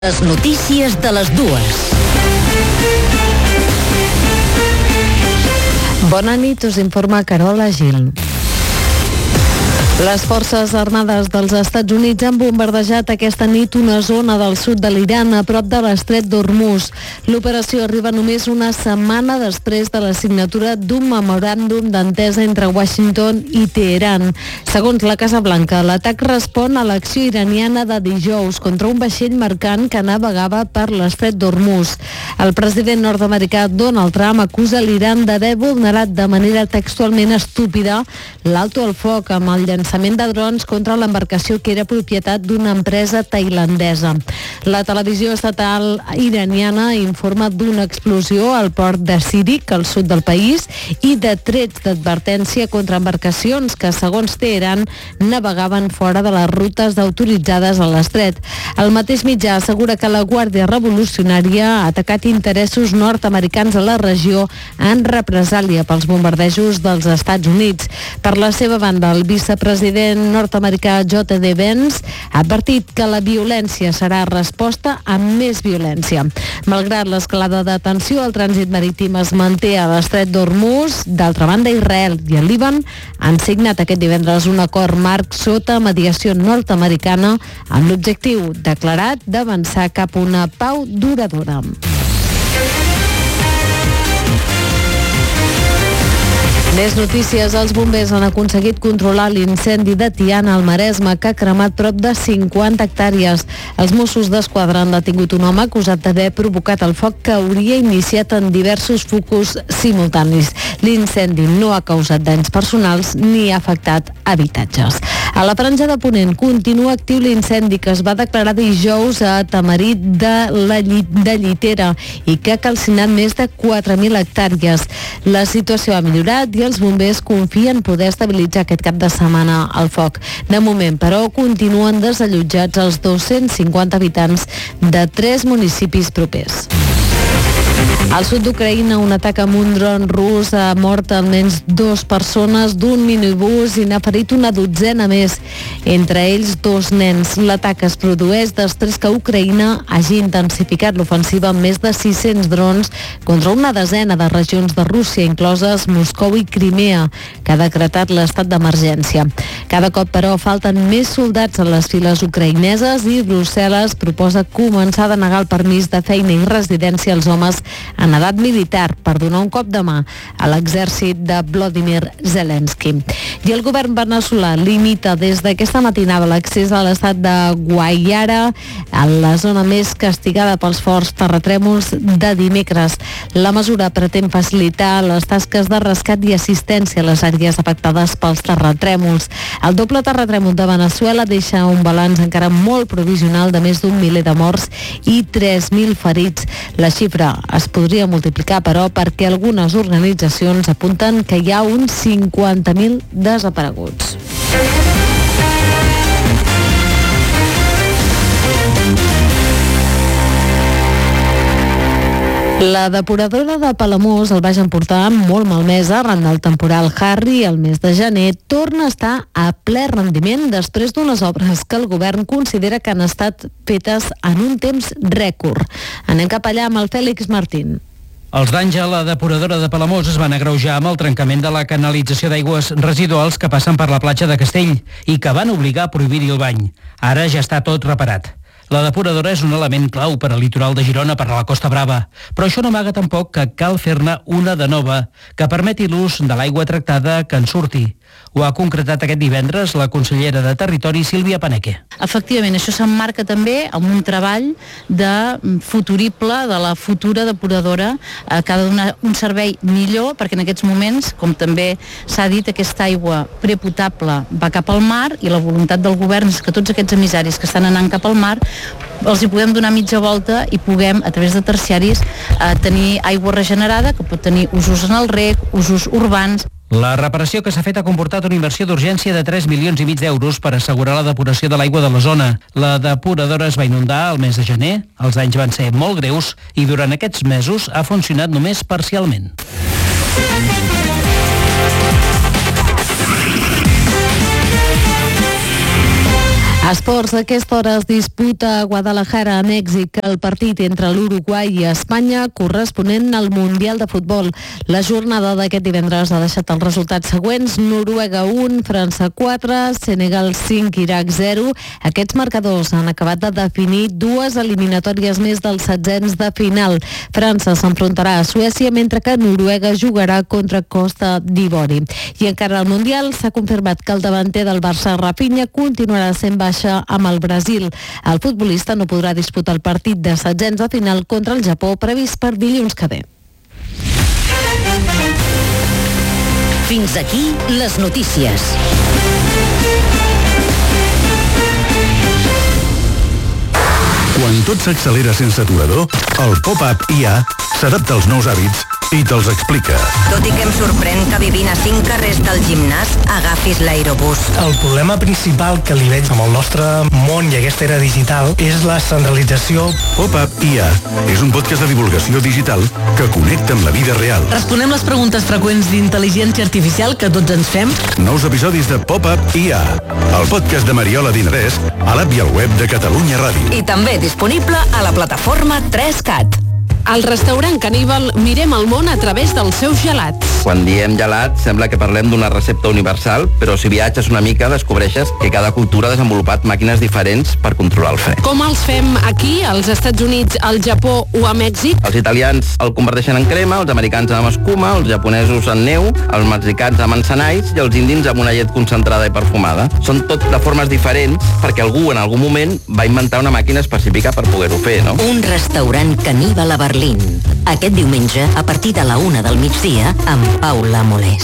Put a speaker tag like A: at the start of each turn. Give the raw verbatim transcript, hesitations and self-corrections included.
A: Les notícies de les dues.
B: Bona nit, us informa Carola Gil. Les forces armades dels Estats Units han bombardejat aquesta nit una zona del sud de l'Iran a prop de l'estret d'Hormuz. L'operació arriba només una setmana després de la signatura d'un memoràndum d'entesa entre Washington i Teheran. Segons la Casa Blanca, l'atac respon a l'acció iraniana de dijous contra un vaixell mercant que navegava per l'estret d'Hormuz. El president nord-americà Donald Trump acusa l'Iran d'haver vulnerat de manera textualment estúpida l'alto al foc amb el llançament de drons contra l'embarcació que era propietat d'una empresa tailandesa. La televisió estatal iraniana informa d'una explosió al port de Sirik, al sud del país, i de trets d'advertència contra embarcacions que, segons Teheran, navegaven fora de les rutes autoritzades a l'estret. El mateix mitjà assegura que la Guàrdia Revolucionària ha atacat interessos nord-americans a la regió en represàlia pels bombardejos dels Estats Units. Per la seva banda, el vicepresident El president nord-americà J D Vance ha advertit que la violència serà resposta amb més violència. Malgrat l'escalada de tensió, el trànsit marítim es manté a l'estret d'Hormuz. D'altra banda, Israel i el Líban han signat aquest divendres un acord marc sota mediació nord-americana amb l'objectiu declarat d'avançar cap a una pau duradora. Més notícies. Els bombers han aconseguit controlar l'incendi de Tiana al Maresme, que ha cremat prop de cinquanta hectàrees. Els Mossos d'Esquadra han detingut un home acusat d'haver provocat el foc que hauria iniciat en diversos focus simultanis. L'incendi no ha causat danys personals ni ha afectat habitatges. A la Franja de Ponent continua actiu l'incendi que es va declarar dijous a Tamarit de la Lli- de Llitera i que ha calcinat més de quatre mil hectàrees. La situació ha millorat i els bombers confien poder estabilitzar aquest cap de setmana el foc. De moment, però, continuen desallotjats els dos-cents cinquanta habitants de tres municipis propers. Al sud d'Ucraïna, un atac amb un dron rus ha mort almenys dues persones d'un minibús i n'ha ferit una dotzena més, entre ells dos nens. L'atac es produeix després que Ucraïna hagi intensificat l'ofensiva amb més de sis-cents drons contra una desena de regions de Rússia, incloses Moscou i Crimea, que ha decretat l'estat d'emergència. Cada cop, però, falten més soldats a les files ucraïneses i Brussel·les proposa començar a denegar el permís de feina i residència als homes en edat militar per donar un cop de mà a l'exèrcit de Volodymyr Zelensky. I el govern veneçolà limita des d'aquesta matinada l'accés a l'estat de Guaiara, a la zona més castigada pels forts terratrèmols de dimecres. La mesura pretén facilitar les tasques de rescat i assistència a les àrees afectades pels terratrèmols. El doble terratrèmol de Veneçuela deixa un balanç encara molt provisional de més d'un miler de morts i tres mil ferits. La xifra es podria multiplicar, però, perquè algunes organitzacions apunten que hi ha uns cinquanta mil desapareguts. La depuradora de Palamós, al Baix Empordà, molt malmesa arran del temporal Harry el mes de gener, torna a estar a ple rendiment després d'unes obres que el govern considera que han estat fetes en un temps rècord. Anem cap allà amb el Fèlix Martín.
C: Els danys a la depuradora de Palamós es van agreujar amb el trencament de la canalització d'aigües residuals que passen per la platja de Castell i que van obligar a prohibir-hi el bany. Ara ja està tot reparat. La depuradora és un element clau per al litoral de Girona, per a la Costa Brava, però això no amaga tampoc que cal fer-ne una de nova que permeti l'ús de l'aigua tractada que en surti. Ho ha concretat aquest divendres la consellera de Territori, Sílvia Paneque.
D: Efectivament, això s'emmarca també amb un treball de futurible de la futura depuradora eh, que ha de donar un servei millor, perquè en aquests moments, com també s'ha dit, aquesta aigua prepotable va cap al mar i la voluntat del govern és que tots aquests emissaris que estan anant cap al mar els hi puguem donar mitja volta i puguem, a través de terciaris, eh, tenir aigua regenerada que pot tenir usos en el reg, usos urbans.
C: La reparació que s'ha fet ha comportat una inversió d'urgència de tres milions i mig d'euros per assegurar la depuració de l'aigua de la zona. La depuradora es va inundar el mes de gener, els danys van ser molt greus i durant aquests mesos ha funcionat només parcialment.
B: A esports, a aquesta hora es disputa a Guadalajara, a Mèxic, el partit entre l'Uruguai i Espanya corresponent al Mundial de Futbol. La jornada d'aquest divendres ha deixat els resultats següents: Noruega un, França quatre, Senegal cinc, Iraq zero. Aquests marcadors han acabat de definir dues eliminatòries més dels setzents de final. França s'enfrontarà a Suècia, mentre que Noruega jugarà contra Costa d'Ivori. I encara al Mundial s'ha confirmat que el davanter del Barça, Rafinha, continuarà sent baixa amb el Brasil. El futbolista no podrà disputar el partit de setzents de final contra el Japó previst per dilluns que ve.
A: Fins aquí les notícies.
E: Quan tot s'accelera sense aturador, el Pop-Up I A s'adapta als nous hàbits i te'ls explica.
F: Tot i que em sorprèn que vivint a cinc carrers del gimnàs agafis l'aerobús.
G: El problema principal que li veig amb el nostre món i aquesta era digital és la centralització.
E: Pop-Up I A és un podcast de divulgació digital que connecta amb la vida real.
H: Responem les preguntes freqüents d'intel·ligència artificial que tots ens fem.
E: Nous episodis de Pop-Up I A, el podcast de Mariola Dinarès, a l'app i al web de Catalunya Ràdio.
F: I també disponible a la plataforma tres cat.
I: Al restaurant Caníbal mirem el món a través dels seus gelats.
J: Quan diem gelat sembla que parlem d'una recepta universal, però si viatges una mica descobreixes que cada cultura ha desenvolupat màquines diferents per controlar el fred.
I: Com els fem aquí, als Estats Units, al Japó o a Mèxic?
J: Els italians el converteixen en crema, els americans amb escuma, els japonesos en neu, els mexicans amb encenalls i els indis amb una llet concentrada i perfumada. Són tot de formes diferents perquè algú en algun moment va inventar una màquina específica per poder-ho fer, no?
A: Un restaurant Caníbal a Berlín. Aquest diumenge, a partir de la una del migdia, amb Paula Molés.